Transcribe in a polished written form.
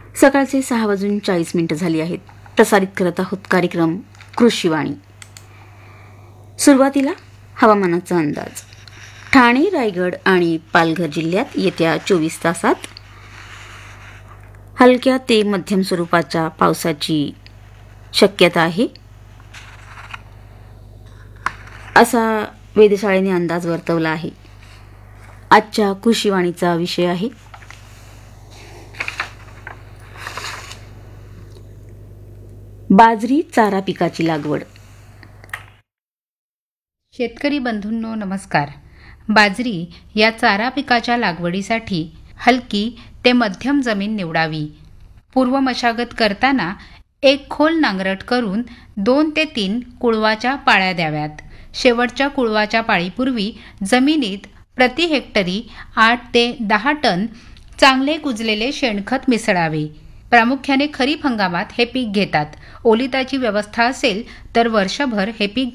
सकाळचे 6:40 झाली आहेत. प्रसारित करत आहोत कार्यक्रम कृषीवाणी. सुरुवातीला हवामानाचा अंदाज. ठाणे, रायगड आणि पालघर जिल्ह्यात येत्या 24 तासात हलक्या ते मध्यम स्वरूपाच्या पावसाची शक्यता आहे, असा वेधशाळेने अंदाज वर्तवला आहे. आजच्या कृषीवाणीचा विषय आहे बाजरी चारा पिकाची लागवड. शेतकरी बंधूंनो नमस्कार. बाजरी या चारा पिकाच्या लागवडीसाठी हलकी ते मध्यम जमीन निवडावी. पूर्व मशागत करताना एक खोल नांगरट करून 2 ते 3 कुळवाच्या पाळ्या द्याव्यात. शेवटच्या कुळवाच्या पाळीपूर्वी जमिनीत प्रति हेक्टरी 8 ते 10 टन चांगले कुजलेले शेणखत मिसळावे. प्रामुख्याने खरीप हंगामात हे पीक घेतात. ओलिताची व्यवस्था असेल तर वर्षभर हे पीक